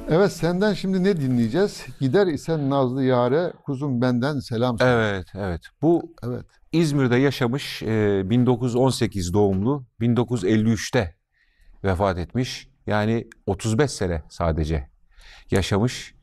Evet, senden şimdi ne dinleyeceğiz? Gider isen Nazlı Yare, kuzum benden selam söyle. Evet, evet. Bu Evet. İzmir'de yaşamış, 1918 doğumlu, 1953'te vefat etmiş. Yani 35 sene sadece yaşamış.